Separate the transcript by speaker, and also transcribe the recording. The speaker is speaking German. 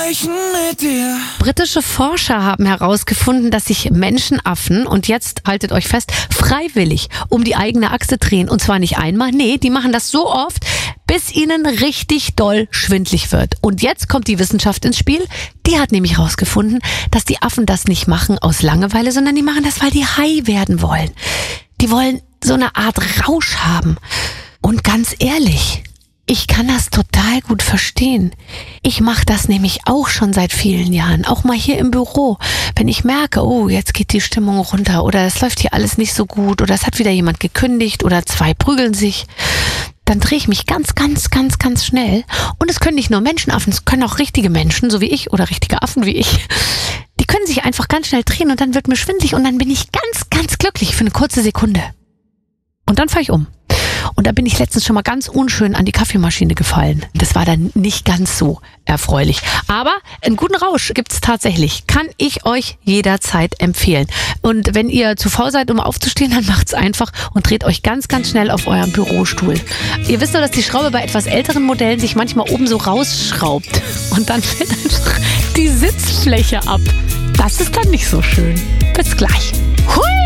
Speaker 1: erreichen mit dir.
Speaker 2: Britische Forscher haben herausgefunden, dass sich Menschenaffen, und jetzt haltet euch fest, freiwillig um die eigene Achse drehen. Und zwar nicht einmal, nee, die machen das so oft, bis ihnen richtig doll schwindlig wird. Und jetzt kommt die Wissenschaft ins Spiel. Die hat nämlich herausgefunden, dass die Affen das nicht machen aus Langeweile, sondern die machen das, weil die high werden wollen. Die wollen so eine Art Rausch haben. Und ganz ehrlich, ich kann das total gut verstehen. Ich mache das nämlich auch schon seit vielen Jahren, auch mal hier im Büro. Wenn ich merke, oh, jetzt geht die Stimmung runter oder es läuft hier alles nicht so gut oder es hat wieder jemand gekündigt oder 2 prügeln sich, dann drehe ich mich ganz schnell. Und es können nicht nur Menschenaffen, es können auch richtige Menschen, so wie ich, oder richtige Affen wie ich. Die können sich einfach ganz schnell drehen und dann wird mir schwindelig und dann bin ich ganz glücklich für eine kurze Sekunde. Und dann fahre ich um. Und da bin ich letztens schon mal ganz unschön an die Kaffeemaschine gefallen. Das war dann nicht ganz so erfreulich. Aber einen guten Rausch gibt's tatsächlich. Kann ich euch jederzeit empfehlen. Und wenn ihr zu faul seid, um aufzustehen, dann macht's einfach und dreht euch ganz schnell auf euren Bürostuhl. Ihr wisst doch, dass die Schraube bei etwas älteren Modellen sich manchmal oben so rausschraubt. Und dann fällt einfach die Sitzfläche ab. Das ist dann nicht so schön. Bis gleich. Hui!